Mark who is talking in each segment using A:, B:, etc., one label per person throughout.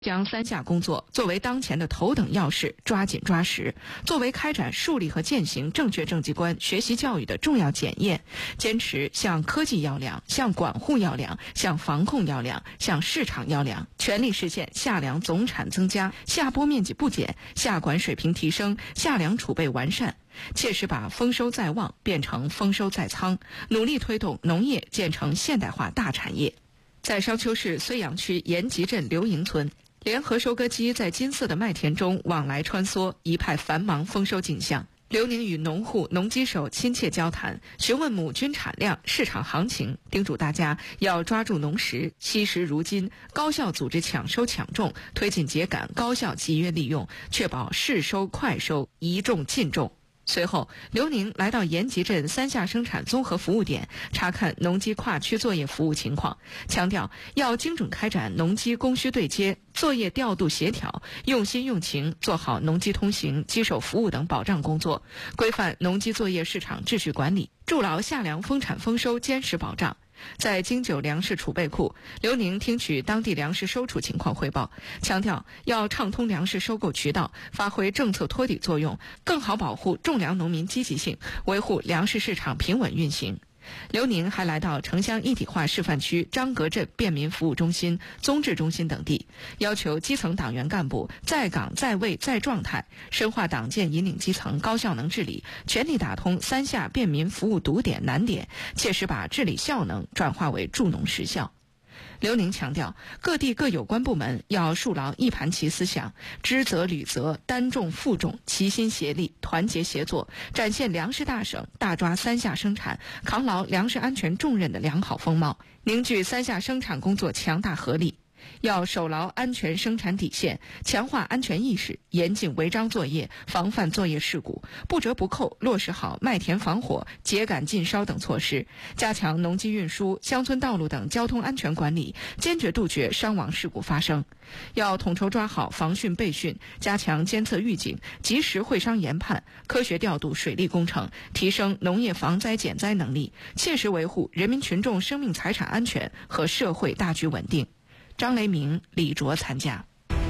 A: 将三下工作作为当前的头等要事，抓紧抓实，作为开展树立和践行正确政绩观学习教育的重要检验，坚持向科技要量、向管护要量、向防控要量、向市场要量，全力实现夏粮总产增加、夏播面积不减、夏管水平提升、夏粮储备完善，切实把丰收在望变成丰收在仓，努力推动农业建成现代化大产业。在商丘市睢阳区延吉镇刘营村，联合收割机在金色的麦田中往来穿梭，一派繁忙丰收景象。刘宁与农户、农机手亲切交谈，询问亩均产量、市场行情，叮嘱大家要抓住农时，惜时如金，高效组织抢收抢种，推进秸秆高效集约利用，确保适收快收，宜种尽种。随后，刘宁来到延吉镇三下生产综合服务点，查看农机跨区作业服务情况，强调要精准开展农机供需对接、作业调度协调，用心用情做好农机通行、机手服务等保障工作，规范农机作业市场秩序管理，筑牢夏粮丰产丰收坚实保障。在京九粮食储备库，刘宁听取当地粮食收储情况汇报，强调要畅通粮食收购渠道，发挥政策托底作用，更好保护种粮农民积极性，维护粮食市场平稳运行。刘宁还来到城乡一体化示范区张阁镇便民服务中心、综治中心等地，要求基层党员干部在岗在位在状态，深化党建引领基层高效能治理，全力打通三下便民服务堵点难点，切实把治理效能转化为助农实效。刘宁强调，各地各有关部门要树牢一盘棋思想，知责履责，单重负重，齐心协力，团结协作，展现粮食大省大抓三下生产、扛牢粮食安全重任的良好风貌，凝聚三下生产工作强大合力。要守牢安全生产底线，强化安全意识，严禁违章作业，防范作业事故，不折不扣落实好麦田防火、秸秆禁烧等措施，加强农机运输、乡村道路等交通安全管理，坚决杜绝伤亡事故发生。要统筹抓好防汛备汛，加强监测预警，及时会商研判，科学调度水利工程，提升农业防灾减灾能力，切实维护人民群众生命财产安全和社会大局稳定。张雷鸣、李卓参加。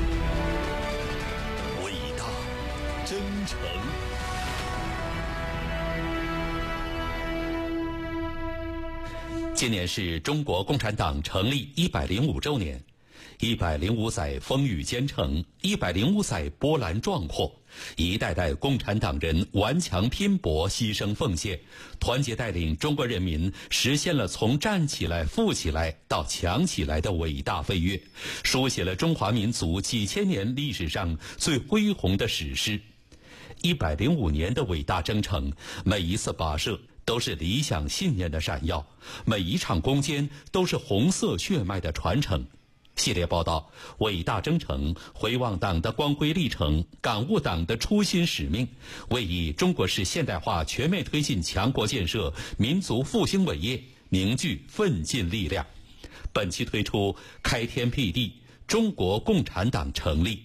B: 伟大、真诚。今年是中国共产党成立105周年，105载风雨兼程，105载波澜壮阔，一代代共产党人顽强拼搏、牺牲奉献，团结带领中国人民实现了从站起来、富起来到强起来的伟大飞跃，书写了中华民族几千年历史上最恢宏的史诗。105年的伟大征程，每一次跋涉都是理想信念的闪耀，每一场攻坚都是红色血脉的传承。系列报道：伟大征程，回望党的光辉历程，感悟党的初心使命，为以中国式现代化全面推进强国建设、民族复兴伟业凝聚奋进力量。本期推出开天辟地，中国共产党成立。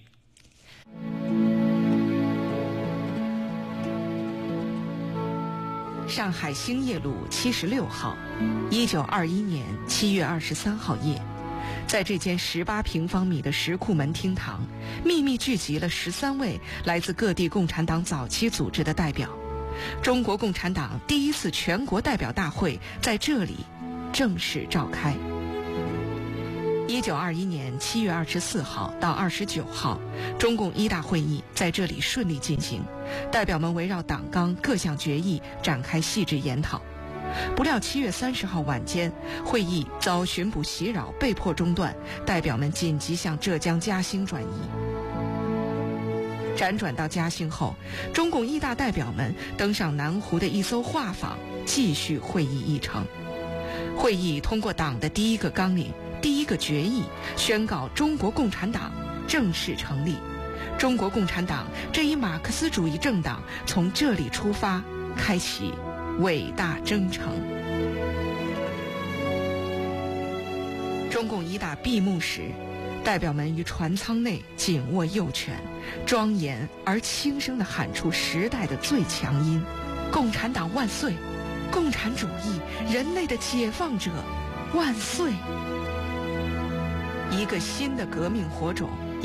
A: 上海兴业路76号，1921年7月23号夜，在这间18平方米的石库门厅堂，秘密聚集了13位来自各地共产党早期组织的代表。中国共产党第一次全国代表大会在这里正式召开。1921年7月24号到29号，中共一大会议在这里顺利进行，代表们围绕党纲各项决议展开细致研讨。不料7月30号晚间，会议遭巡捕袭扰，被迫中断，代表们紧急向浙江嘉兴转移。辗转到嘉兴后，中共一大代表们登上南湖的一艘画舫，继续会议议程。会议通过党的第一个纲领、第一个决议，宣告中国共产党正式成立。中国共产党这一马克思主义政党从这里出发，开启伟大征程。中共一大闭幕时，代表们于船舱内紧握右拳，庄严而轻声地喊出时代的最强音：共产党万岁！共产主义，人类的解放者，万岁！一个新的革命火种